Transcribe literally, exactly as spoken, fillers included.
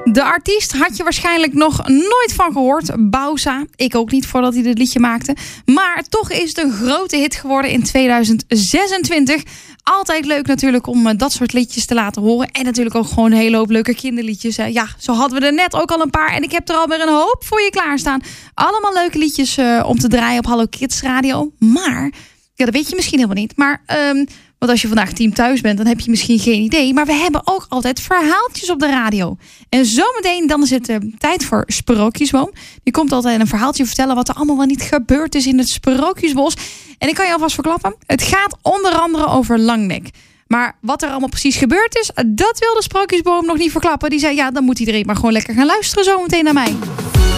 De artiest had je waarschijnlijk nog nooit van gehoord. Bauza. Ik ook niet voordat hij dit liedje maakte. Maar toch is het een grote hit geworden in tweeduizend zesentwintig. Altijd leuk natuurlijk om dat soort liedjes te laten horen. En natuurlijk ook gewoon een hele hoop leuke kinderliedjes. Ja, zo hadden we er net ook al een paar. En ik heb er alweer een hoop voor je klaarstaan. Allemaal leuke liedjes uh, om te draaien op Hallo Kids Radio. Maar, ja, dat weet je misschien helemaal niet. Maar... Um, Want als je vandaag team thuis bent, dan heb je misschien geen idee. Maar we hebben ook altijd verhaaltjes op de radio. En zometeen dan is het uh, tijd voor Sprookjesboom. Die komt altijd een verhaaltje vertellen wat er allemaal wel niet gebeurd is in het Sprookjesbos. En ik kan je alvast verklappen. Het gaat onder andere over Langnek. Maar wat er allemaal precies gebeurd is, dat wil de Sprookjesboom nog niet verklappen. Die zei, ja, dan moet iedereen maar gewoon lekker gaan luisteren zometeen naar mij.